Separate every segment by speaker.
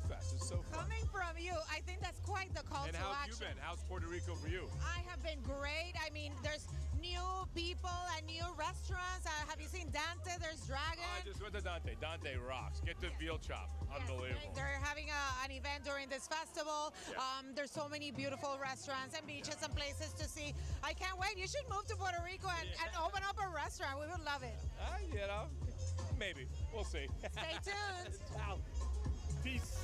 Speaker 1: fest. It's so fun.
Speaker 2: Coming from you, I think that's quite the call
Speaker 1: And
Speaker 2: to
Speaker 1: how have
Speaker 2: action.
Speaker 1: you been? How's Puerto Rico for you?
Speaker 2: I have been great. I mean, there's new people and new restaurants. Have you seen Dante? There's Dragon.
Speaker 1: I just went to Dante. Dante rocks. Get the veal chop.
Speaker 2: Yes,
Speaker 1: Unbelievable.
Speaker 2: they're having an event during this festival.
Speaker 1: Yeah.
Speaker 2: There's so many beautiful restaurants and beaches and places to see. I can't wait. You should move to Puerto Rico and open up a restaurant. We would love it.
Speaker 1: You know, maybe. We'll see.
Speaker 2: Stay tuned.
Speaker 1: Ciao. Peace.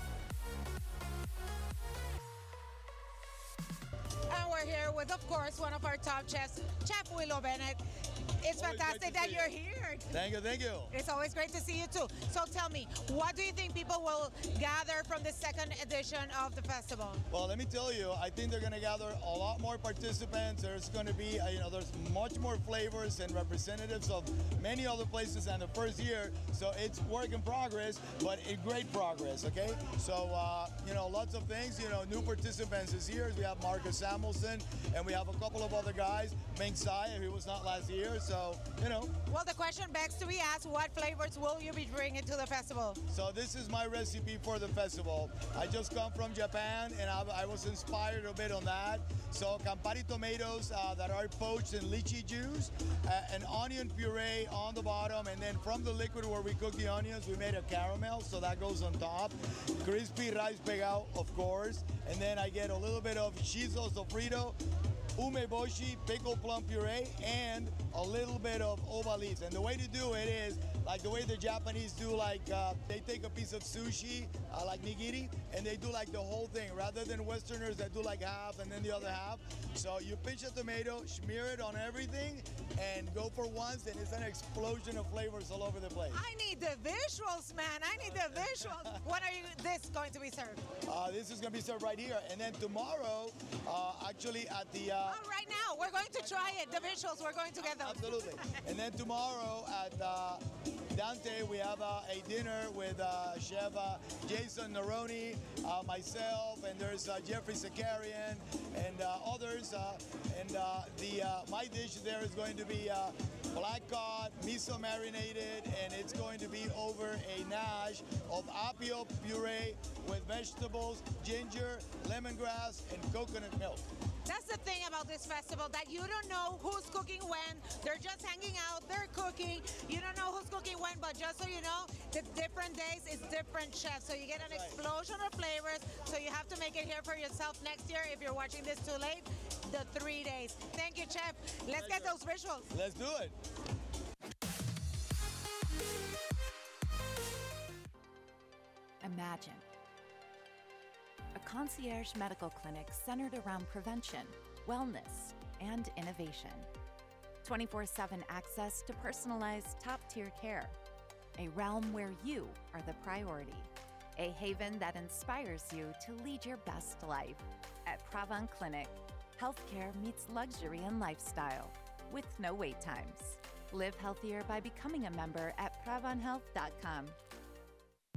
Speaker 2: And we're here with, of course, one of our top chefs, Chef Willow Bennett. It's
Speaker 3: Always
Speaker 2: fantastic
Speaker 3: great to
Speaker 2: that
Speaker 3: see
Speaker 2: you're
Speaker 3: you.
Speaker 2: here.
Speaker 3: Thank you, thank you.
Speaker 2: It's always great to see you too. So tell me, what do you think people will gather from the second edition of the festival?
Speaker 3: Well, let me tell you, I think they're going to gather a lot more participants. There's going to be, there's much more flavors and representatives of many other places than the first year. So it's work in progress, but in great progress, okay? So, lots of things, new participants this year. We have Marcus Samuelson, and we have a couple of other guys, Ming Tsai, who was not last year. So,
Speaker 2: Well, the question begs to be asked, what flavors will you be bringing to the festival?
Speaker 3: So this is my recipe for the festival. I just come from Japan, and I was inspired a bit on that. So Campari tomatoes that are poached in lychee juice, an onion puree on the bottom, and then from the liquid where we cook the onions, we made a caramel, so that goes on top. Crispy rice pegao, of course, and then I get a little bit of shiso sofrito, umeboshi, pickled plum puree, and a little bit of ova leaves. And the way to do it is like the way the Japanese do, like they take a piece of sushi, like nigiri, and they do like the whole thing, rather than Westerners that do like half and then the other half. So you pinch a tomato, smear it on everything, and go for once, and it's an explosion of flavors all over the place.
Speaker 2: I need the visuals, man. I need the visuals. When are this going to be served?
Speaker 3: This is going to be served right here. And then tomorrow, actually at the...
Speaker 2: right now, we're going to try it. The visuals, we're going to get those.
Speaker 3: Absolutely. And then tomorrow at Dante, we have a dinner with Chef Jason Neroni, myself, and there's Jeffrey Zakarian and others. My dish there is going to be black cod, miso marinated, and it's going to be over a nash of apio puree with vegetables, ginger, lemongrass, and coconut milk.
Speaker 2: That's the thing about this festival, that you don't know who's cooking when. They're just hanging out, they're cooking. You don't know who's cooking when, but just so you know, the different days is different chefs. So you get an explosion of flavors. So you have to make it here for yourself next year if you're watching this too late. The 3 days. Thank you, Chef. Let's get those visuals.
Speaker 3: Let's do it.
Speaker 4: Imagine a concierge medical clinic centered around prevention, wellness, and innovation. 24/7 access to personalized top-tier care. A realm where you are the priority. A haven that inspires you to lead your best life. At Pravon Clinic, healthcare meets luxury and lifestyle with no wait times. Live healthier by becoming a member at pravonhealth.com.